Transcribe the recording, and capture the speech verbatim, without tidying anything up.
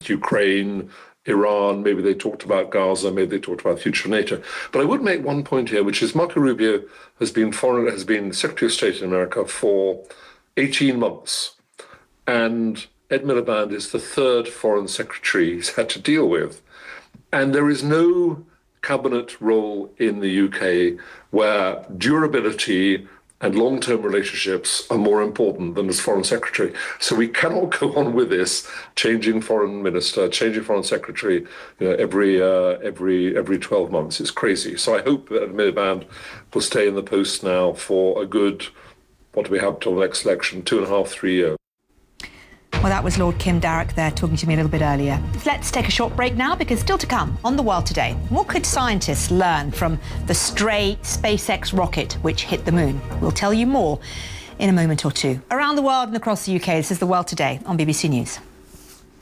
discussed Ukraine, Iran, maybe they talked about Gaza, maybe they talked about the future of NATO. But I would make one point here, which is Marco Rubio has been foreign, has been Secretary of State in America for eighteen months. And Ed Miliband is the third foreign secretary he's had to deal with. And there is no cabinet role in the U K where durability and long-term relationships are more important than as foreign secretary. So we cannot go on with this, changing foreign minister, changing foreign secretary, you know, every uh, every every twelve months. It's crazy. So I hope that Miliband will stay in the post now for a good, what do we have till the next election, two and a half, three years. Well, that was Lord Kim Darroch there talking to me a little bit earlier. Let's take a short break now, because still to come on The World Today, what could scientists learn from the stray SpaceX rocket which hit the moon? We'll tell you more in a moment or two. Around the world and across the U K, this is The World Today on B B C News.